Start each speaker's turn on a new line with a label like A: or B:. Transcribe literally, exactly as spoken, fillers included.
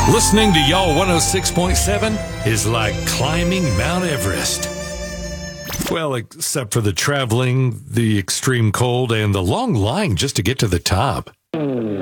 A: Listening to Y'all one oh six point seven is like climbing Mount Everest. Well, except for the traveling, the extreme cold, and the long line just to get to the top.